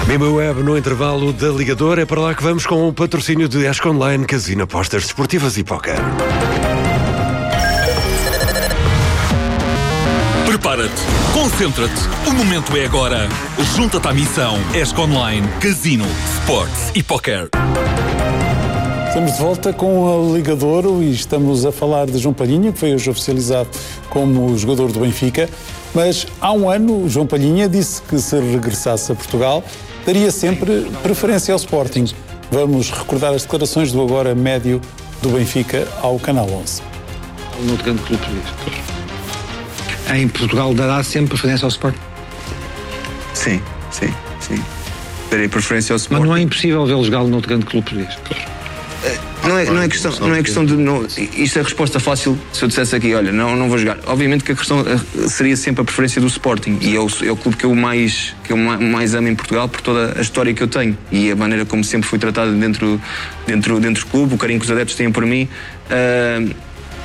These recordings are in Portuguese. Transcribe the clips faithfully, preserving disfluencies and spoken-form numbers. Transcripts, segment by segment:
MimoWeb no intervalo da Ligador. É para lá que vamos com o patrocínio de Ask Online, Casino, apostas desportivas e póquer. Prepara-te, concentra-te, o momento é agora. Junta-te à missão Ask Online, Casino, Sports e Póquer. Estamos de volta com a Ligador e estamos a falar de João Palhinha, que foi hoje oficializado como jogador do Benfica. Mas há um ano, o João Palhinha disse que se regressasse a Portugal, daria sempre preferência ao Sporting. Vamos recordar as declarações do agora médio do Benfica ao Canal onze. No grande clube português. Em Portugal dará sempre preferência ao Sporting? Sim, sim, sim. Darei preferência ao Sporting. Mas não é impossível vê-lo jogar no grande clube português? Não é, não é questão, não é questão de... Não, isto é a resposta fácil se eu dissesse aqui, olha, não, não vou jogar. Obviamente que a questão seria sempre a preferência do Sporting e é o, é o clube que eu, mais, que eu mais amo em Portugal por toda a história que eu tenho e a maneira como sempre fui tratado dentro, dentro, dentro do clube, o carinho que os adeptos têm por mim. Uh,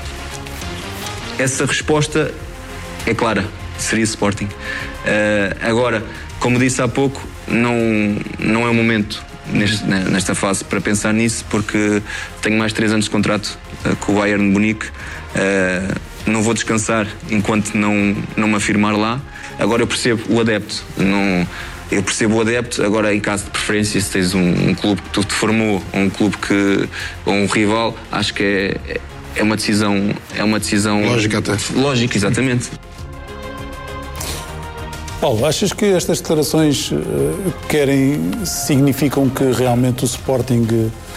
essa resposta é clara, seria Sporting. Uh, agora, como disse há pouco, não, não é o momento Neste, nesta fase para pensar nisso, porque tenho mais três anos de contrato uh, com o Bayern de Munique. Uh, não vou descansar enquanto não, não me afirmar lá. Agora eu percebo o adepto, não, eu percebo o adepto. Agora, em caso de preferência, se tens um, um clube que tu te formou ou um clube que, ou um rival, acho que é, é uma decisão, é uma decisão lógica até. Lógica, exatamente. Paulo, achas que estas declarações uh, querem, significam que realmente o Sporting uh,